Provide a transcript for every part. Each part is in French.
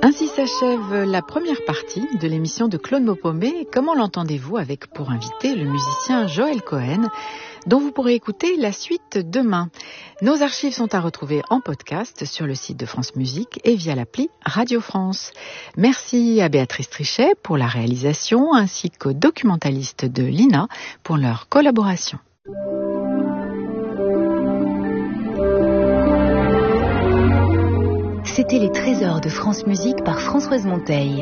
Ainsi s'achève la première partie de l'émission de Claude Maupomé. Comment l'entendez-vous avec pour invité le musicien Joël Cohen, dont vous pourrez écouter la suite demain. Nos archives sont à retrouver en podcast sur le site de France Musique et via l'appli Radio France. Merci à Béatrice Trichet pour la réalisation ainsi qu'aux documentalistes de l'INA pour leur collaboration. C'était les trésors de France Musique par Françoise Monteil.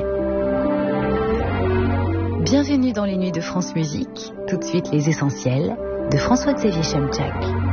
Bienvenue dans les nuits de France Musique. Tout de suite les essentiels de François-Xavier Chemchak.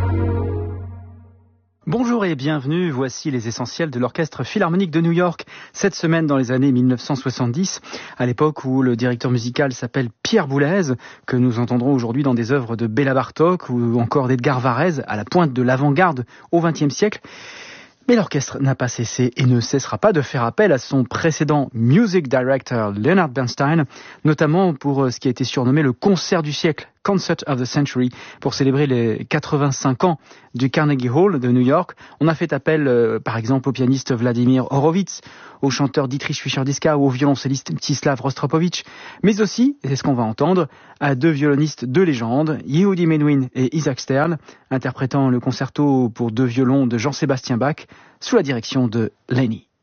Bonjour et bienvenue, voici les essentiels de l'Orchestre Philharmonique de New York, cette semaine dans les années 1970, à l'époque où le directeur musical s'appelle Pierre Boulez, que nous entendrons aujourd'hui dans des œuvres de Béla Bartók ou encore d'Edgar Varèse, à la pointe de l'avant-garde au XXe siècle. Mais l'orchestre n'a pas cessé et ne cessera pas de faire appel à son précédent music director Leonard Bernstein, notamment pour ce qui a été surnommé le concert du siècle, Concert of the Century, pour célébrer les 85 ans du Carnegie Hall de New York. On a fait appel, par exemple, au pianiste Vladimir Horowitz, au chanteur Dietrich Fischer-Dieskau ou au violoncelliste Mstislav Rostropovich, mais aussi, et c'est ce qu'on va entendre, à deux violonistes de légende, Yehudi Menuhin et Isaac Stern, interprétant le concerto pour deux violons de Jean-Sébastien Bach, sous la direction de Lenny.